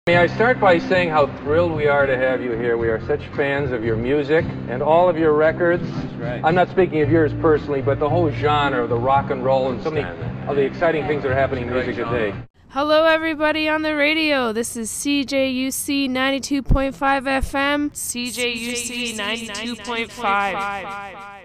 May I start by saying how thrilled we are to have you here. We are such fans of your music and all of your records. That's right. I'm not speaking of yours personally, but the whole genre of the rock and roll and so many of the exciting things that are happening in music today. Hello everybody on the radio. This is CJUC 92.5 FM. CJUC 92.5.